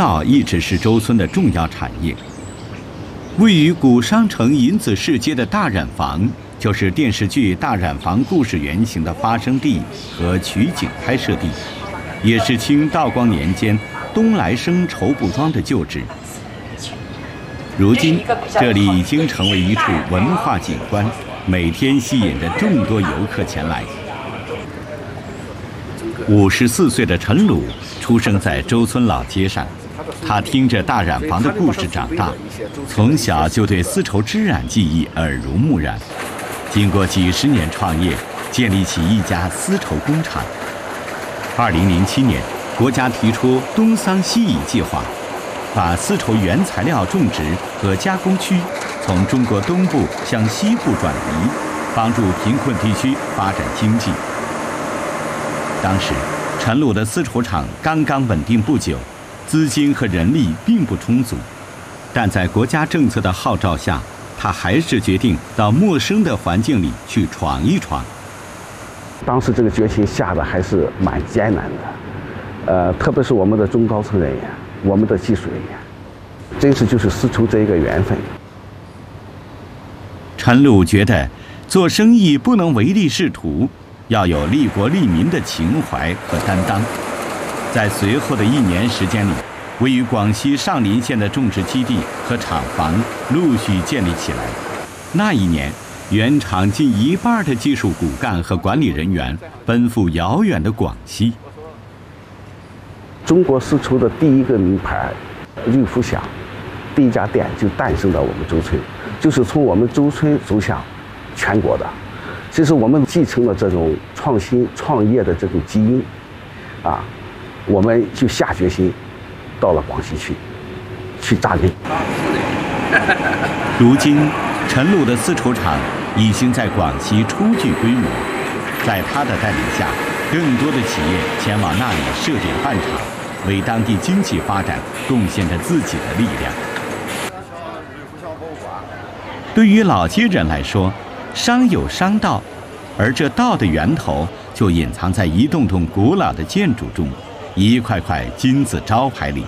造一直是周村的重要产业。位于古商城银子市街的大染坊，就是电视剧《大染坊》故事原型的发生地和取景拍摄地，也是清道光年间东来生绸布庄的旧址。如今，这里已经成为一处文化景观，每天吸引着众多游客前来。54岁的陈鲁出生在周村老街上，他听着大染坊的故事长大，从小就对丝绸织染技艺耳濡目染。经过几十年创业，建立起一家丝绸工厂。2007年，国家提出东桑西移计划，把丝绸原材料种植和加工区从中国东部向西部转移，帮助贫困地区发展经济。当时，陈鲁的丝绸厂刚刚稳定不久，资金和人力并不充足，但在国家政策的号召下，他还是决定到陌生的环境里去闯一闯。 当时这个决心下的还是蛮艰难的，特别是我们的中高层人员，我们的技术人员，真是就是丝绸这一个缘分。 陈鲁觉得，做生意不能唯利是图，要有利国利民的情怀和担当。在随后的1年时间里，位于广西上林县的种植基地和厂房陆续建立起来。那一年，原厂近1半的技术骨干和管理人员奔赴遥远的广西。 中国丝绸的第一个名牌瑞福祥，第一家店就诞生在我们周村，就是从我们周村走向全国的。其实我们继承了这种创新创业的这种基因，我们就下决心到了广西去扎根。 如今，陈鲁的丝绸厂已经在广西初具规模，在他的带领下，更多的企业前往那里设点办厂，为当地经济发展贡献着自己的力量。对于老街人来说，商有商道，而这道的源头就隐藏在一栋栋古老的建筑中，一块块金字招牌里。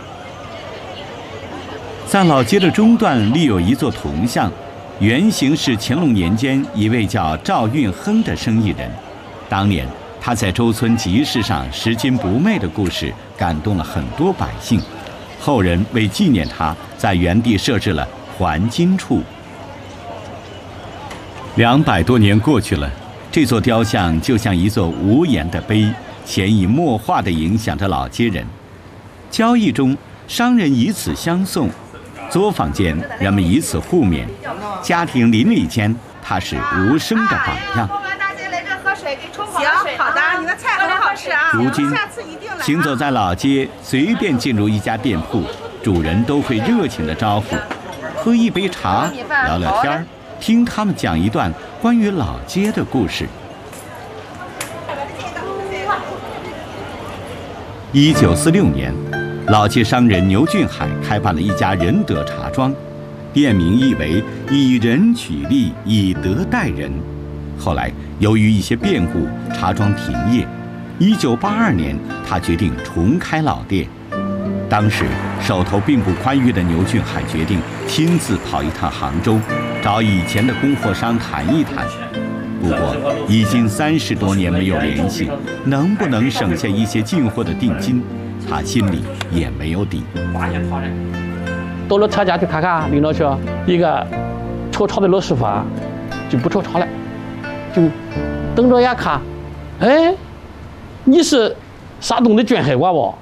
在老街的中段立有一座铜像，原型是乾隆年间一位叫赵运亨的生意人。当年他在周村集市上拾金不昧的故事感动了很多百姓，后人为纪念他，在原地设置了还金处。200多年过去了，这座雕像就像一座无言的碑，潜移默化地影响着老街人。交易中，商人以此相送；作坊间，人们以此互勉；家庭邻里间，它是无声的榜样。 行，好的，你的菜很好吃啊。 如今，行走在老街，随便进入一家店铺，主人都会热情地招呼，喝一杯茶，聊聊天儿。听他们讲一段关于老街的故事。1946年，老街商人牛俊海开办了一家仁德茶庄，店名意为以人取利，以德待人。后来由于一些变故，茶庄停业。1982年，他决定重开老店。当时手头并不宽裕的牛俊海决定亲自跑一趟杭州，找以前的供货商谈一谈。不过已经30多年没有联系，能不能省下一些进货的定金，他心里也没有底。 到了他家去看看，领导说一个抽茶的老师傅就不抽茶了，就瞪着眼看，哎，你是山东的俊海娃娃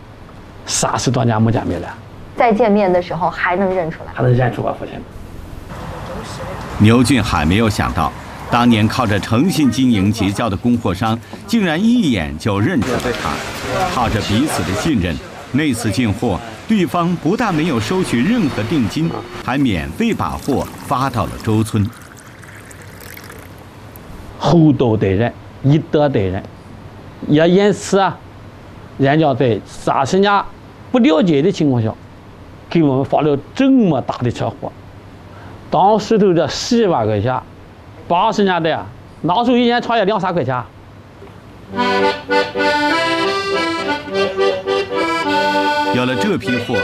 ，30多年没见面了。 再见面的时候还能认出来？ 还能认出我父亲。 牛俊海没有想到，当年靠着诚信经营结交的供货商，竟然一眼就认出了他。靠着彼此的信任，那次进货，对方不但没有收取任何定金，还免费把货发到了周村。 厚道待人，以德待人，也因此人家在30年不了解的情况下，给我们发了这么大的车货。当时都这10万块钱，80年代那时候一年茶叶2-3块钱。 有了这批货，